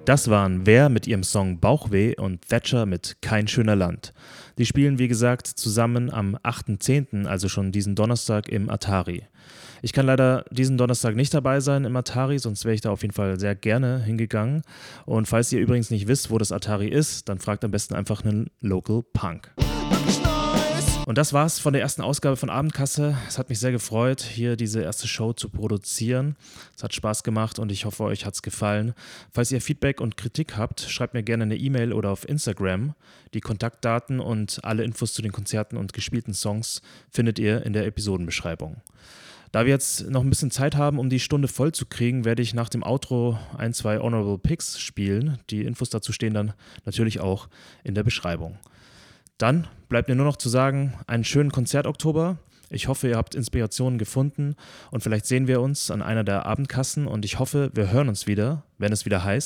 Das waren Wer mit ihrem Song Bauchweh und Thatcher mit Kein schöner Land. Die spielen, wie gesagt, zusammen am 8.10., also schon diesen Donnerstag im Atari. Ich kann leider diesen Donnerstag nicht dabei sein im Atari, sonst wäre ich da auf jeden Fall sehr gerne hingegangen. Und falls ihr übrigens nicht wisst, wo das Atari ist, dann fragt am besten einfach einen Local Punk. Und das war's von der ersten Ausgabe von Abendkasse. Es hat mich sehr gefreut, hier diese erste Show zu produzieren. Es hat Spaß gemacht und ich hoffe, euch hat's gefallen. Falls ihr Feedback und Kritik habt, schreibt mir gerne eine E-Mail oder auf Instagram. Die Kontaktdaten und alle Infos zu den Konzerten und gespielten Songs findet ihr in der Episodenbeschreibung. Da wir jetzt noch ein bisschen Zeit haben, um die Stunde voll zu kriegen, werde ich nach dem Outro 2 Honorable Picks spielen. Die Infos dazu stehen dann natürlich auch in der Beschreibung. Dann bleibt mir nur noch zu sagen, einen schönen Konzertoktober. Ich hoffe, ihr habt Inspirationen gefunden und vielleicht sehen wir uns an einer der Abendkassen und ich hoffe, wir hören uns wieder, wenn es wieder heißt